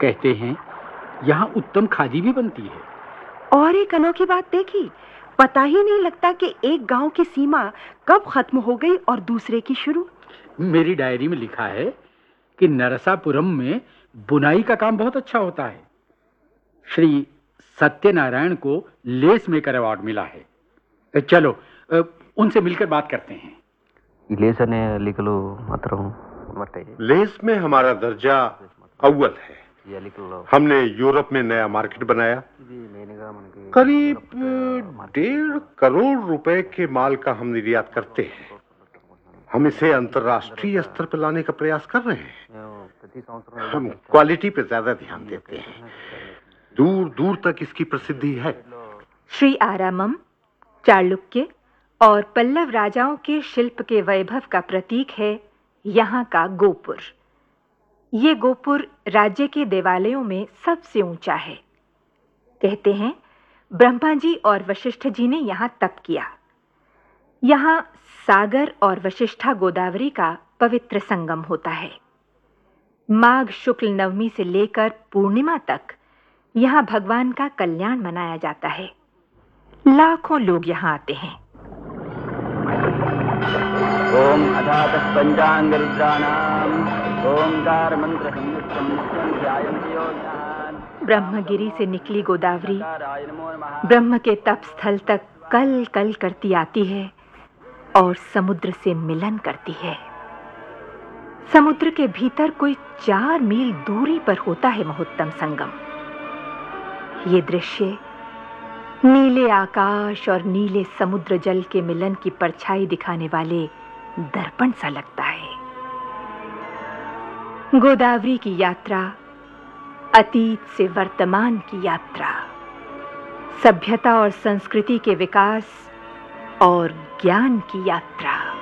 कहते हैं यहाँ उत्तम खादी भी बनती है। और एक अनोखी बात देखी, पता ही नहीं लगता कि एक गांव की सीमा कब खत्म हो गई और दूसरे की शुरू। मेरी डायरी में लिखा है कि नरसापुरम में बुनाई का काम बहुत अच्छा होता है। श्री सत्यनारायण को लेस मेकर अवार्ड मिला है। चलो उनसे मिलकर बात करते हैं। लेस अने लिखलो मात्रम मटे। लेस में हमारा दर्जा अव्वल है। हमने यूरोप में नया मार्केट बनाया। करीब 1.5 करोड़ रुपए के माल का हम निर्यात करते हैं। हम इसे अंतर्राष्ट्रीय स्तर पर लाने का प्रयास कर रहे हैं। हम क्वालिटी पे ज्यादा ध्यान देते हैं। दूर दूर तक इसकी प्रसिद्धि है। श्री आरामम, चालुक्य और पल्लव राजाओं के शिल्प के वैभव का प्रतीक है यहाँ का गोपुर। ये गोपुर राज्य के देवालयों में सबसे ऊंचा है। कहते हैं ब्रह्मा जी और वशिष्ठ जी ने यहाँ तप किया। यहाँ सागर और वशिष्ठा गोदावरी का पवित्र संगम होता है। माघ शुक्ल नवमी से लेकर पूर्णिमा तक यहाँ भगवान का कल्याण मनाया जाता है। लाखों लोग यहाँ आते हैं। ओम अथातः पंचांग रुद्राणाम ओंकार मंत्र ब्रह्मगिरी से निकली गोदावरी ब्रह्म के तप स्थल तक कल कल करती आती है और समुद्र से मिलन करती है। समुद्र के भीतर कोई 4 मील दूरी पर होता है महोत्तम संगम। ये दृश्य नीले आकाश और नीले समुद्र जल के मिलन की परछाई दिखाने वाले दर्पण सा लगता है। गोदावरी की यात्रा अतीत से वर्तमान की यात्रा, सभ्यता और संस्कृति के विकास और ज्ञान की यात्रा।